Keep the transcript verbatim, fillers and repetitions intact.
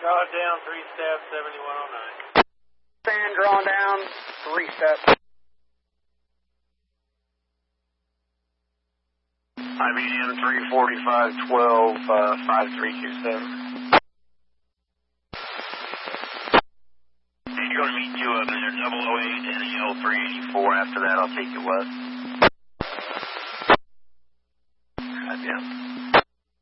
Draw down, three step, seventy-one oh nine. Stand, draw down, three step. I B M three forty-five twelve, uh, five three two seven. You're going to meet two of them. They're double oh eight and a L three eighty-four. After that, I'll take you west.